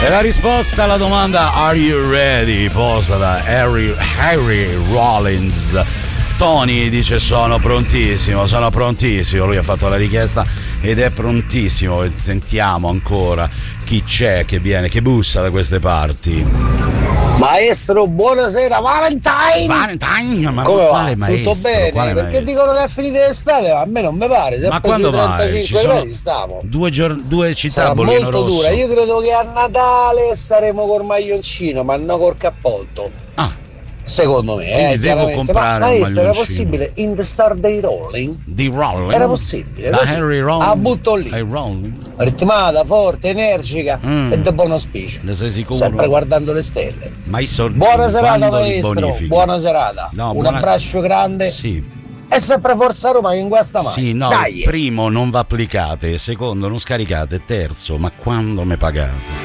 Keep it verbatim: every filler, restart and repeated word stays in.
E la risposta alla domanda Are you ready? Posta da Harry, Harry Rollins. Tony dice sono prontissimo, sono prontissimo. Lui ha fatto la richiesta ed è prontissimo. Sentiamo ancora chi c'è che viene, che bussa da queste parti. Maestro, buonasera, Valentine! Valentine, ma come quale va? maestro? Tutto bene? Quale Perché maestro? dicono che è finita l'estate, ma a me non mi pare. Ma quando mai? trentacinque Ci sono gradi stiamo. due, giorn- due città Sarà a bollino molto rosso. dura. Io credo che a Natale staremo col maglioncino, ma non col cappotto. Ah. Secondo me, Quindi eh, devo chiaramente. comprare Ma un maestro, era maglioncino. possibile in the star day rolling? Di Rolling? Era possibile, Da così. Harry Rolling? Ah, butto lì. Harry Rolling? Ritmata, forte, energica Mm. e da buon auspicio. Ne sei sicuro? Sempre guardando le stelle. Ma i sordi Buona serata quando li maestro, bonifichi? buona serata. No, Un buona- abbraccio grande. Sì. E sempre Forza Roma che in guasta mai. Sì, no, Dai. primo non va applicate, secondo non scaricate, terzo, ma quando me pagate?